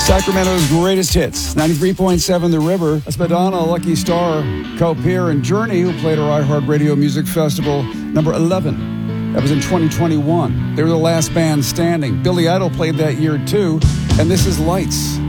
Sacramento's greatest hits, 93.7 The River. That's Madonna, Lucky Star, Copier, and Journey, who played our iHeartRadio Music Festival number 11. That was in 2021. They were the last band standing. Billy Idol played that year, too. And this is Lights.